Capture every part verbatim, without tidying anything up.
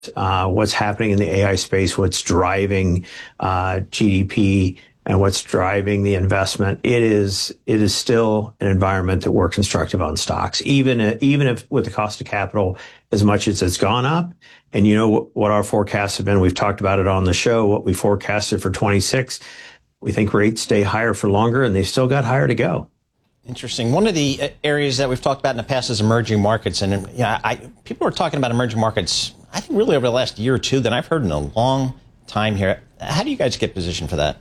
uh, what's happening in the A I space, what's driving uh, G D P, and what's driving the investment, it is it is still an environment that we're constructive on stocks, even even if with the cost of capital as much as it's gone up. And you know what, what our forecasts have been. We've talked about it on the show. What we forecasted for twenty-six, we think rates stay higher for longer, and they've still got higher to go. Interesting. One of the areas that we've talked about in the past is emerging markets, and you know, I, people are talking about emerging markets, I think, really over the last year or two that I've heard in a long time here. How do you guys get positioned for that?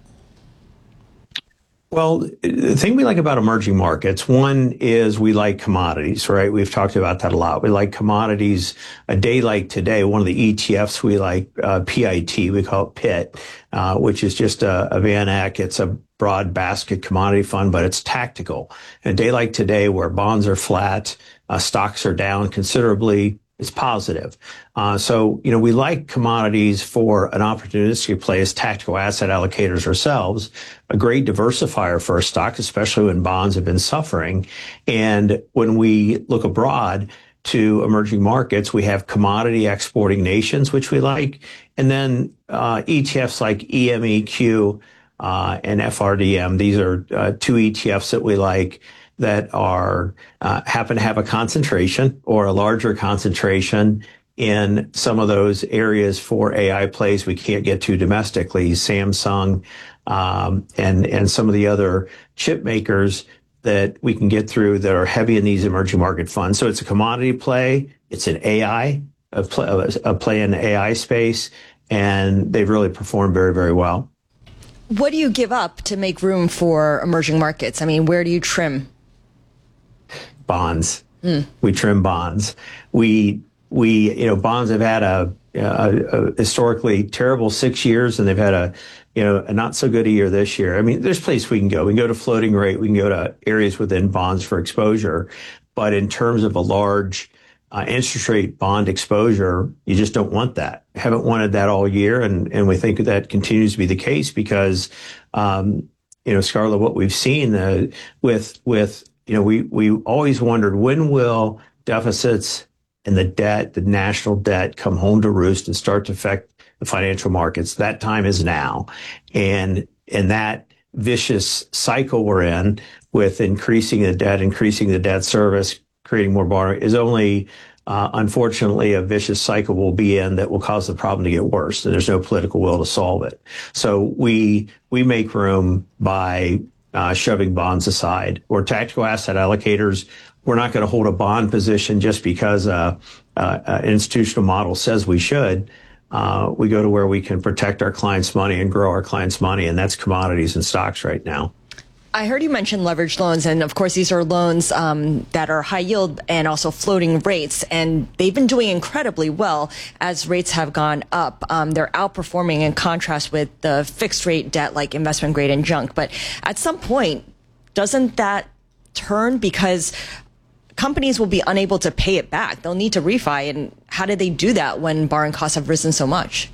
Well, the thing we like about emerging markets, one is we like commodities, right? We've talked about that a lot. We like commodities. A day like today, one of the E T Fs we like, uh, P I T, we call it P I T, uh, which is just a, a Van Eck. It's a broad basket commodity fund, but it's tactical. And a day like today, where bonds are flat, uh, stocks are down considerably, it's positive. Uh, so, you know, we like commodities for an opportunistic play as tactical asset allocators ourselves, a great diversifier for our stock, especially when bonds have been suffering. And when we look abroad to emerging markets, we have commodity exporting nations, which we like, and then uh, E T Fs like E M E Q uh, and F R D M. These are uh, two E T Fs that we like, that are uh, happen to have a concentration or a larger concentration in some of those areas for A I plays we can't get to domestically, Samsung um, and and some of the other chip makers that we can get through that are heavy in these emerging market funds. So it's a commodity play, it's an A I, a play, a play in the A I space, and they've really performed very, very well. What do you give up to make room for emerging markets? I mean, where do you trim? Bonds. Mm. We trim bonds. We, we, you know, bonds have had a, a, a historically terrible six years, and they've had a, you know, a not so good a year this year. I mean, there's places we can go. We can go to floating rate. We can go to areas within bonds for exposure. But in terms of a large uh, interest rate bond exposure, you just don't want that. Haven't wanted that all year. And, and we think that continues to be the case because, um, you know, Scarlett, what we've seen uh, with, with, You know, we, we always wondered, when will deficits and the debt, the national debt, come home to roost and start to affect the financial markets? That time is now. And, and that vicious cycle we're in with increasing the debt, increasing the debt service, creating more borrowing is only, uh, unfortunately, a vicious cycle we'll be in that will cause the problem to get worse. And there's no political will to solve it. So we, we make room by Uh, shoving bonds aside. We're tactical asset allocators. We're not going to hold a bond position just because uh, uh, an institutional model says we should. Uh, we go to where we can protect our clients' money and grow our clients' money, and that's commodities and stocks right now. I heard you mention leveraged loans, and of course these are loans um, that are high yield and also floating rates, and they've been doing incredibly well as rates have gone up. Um, they're outperforming in contrast with the fixed rate debt like investment grade and junk. But at some point, doesn't that turn because companies will be unable to pay it back? They'll need to refi, and how do they do that when borrowing costs have risen so much?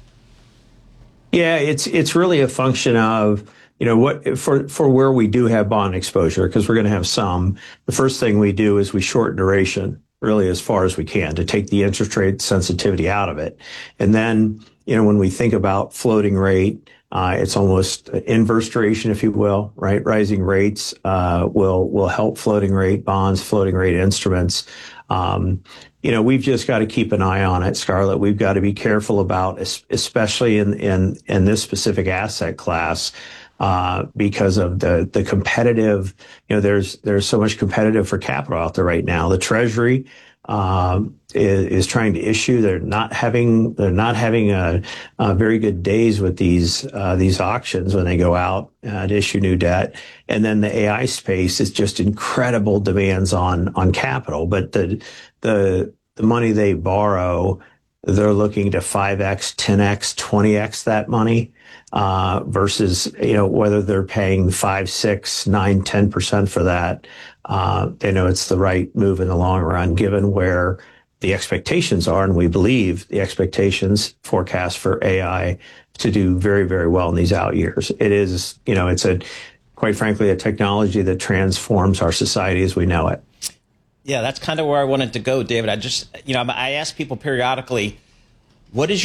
Yeah, it's it's really a function of, you know, what for, for where we do have bond exposure, because we're going to have some. The first thing we do is we shorten duration really as far as we can to take the interest rate sensitivity out of it. And then, you know, when we think about floating rate, uh, it's almost inverse duration, if you will, right? Rising rates, uh, will, will help floating rate bonds, floating rate instruments. Um, you know, we've just got to keep an eye on it, Scarlett. We've got to be careful about, especially in, in, in this specific asset class, uh, because of the, the competitive, you know, there's, there's so much competitive for capital out there right now. The Treasury, um, is, is trying to issue. They're not having, they're not having a, a very good days with these, uh, these auctions when they go out uh, to issue new debt. And then the A I space is just incredible demands on, on capital. But the, the, the money they borrow, they're looking to five X, ten X, twenty X that money. Uh, versus, you know, whether they're paying five, six, nine, ten percent for that, uh, they know it's the right move in the long run, given where the expectations are. And we believe the expectations forecast for A I to do very, very well in these out years. It is, you know, it's a, quite frankly, a technology that transforms our society as we know it. Yeah, that's kind of where I wanted to go, David. I just, you know, I ask people periodically, What is